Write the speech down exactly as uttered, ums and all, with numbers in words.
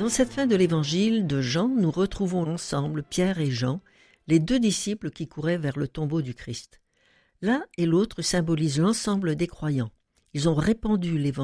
Dans cette fin de l'évangile de Jean, nous retrouvons ensemble Pierre et Jean, les deux disciples qui couraient vers le tombeau du Christ. L'un et l'autre symbolisent l'ensemble des croyants. Ils ont répandu l'évangile